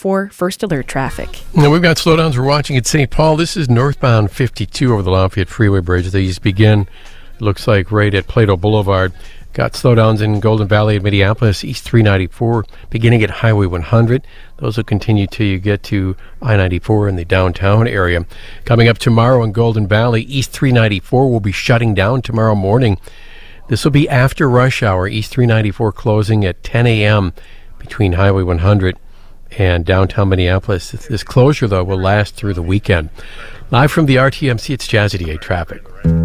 for First Alert traffic. Now, we've got slowdowns we're watching at St. Paul. This is northbound 52 over the Lafayette Freeway Bridge. These begin, it looks like, right at Plato Boulevard. Got slowdowns in Golden Valley at Minneapolis, East 394, beginning at Highway 100. Those will continue till you get to I-94 in the downtown area. Coming up tomorrow in Golden Valley, East 394 will be shutting down tomorrow morning. This will be after rush hour, East 394 closing at 10 a.m. between Highway 100 and downtown Minneapolis. This closure, though, will last through the weekend. Live from the RTMC, it's Jazzy D8 Traffic.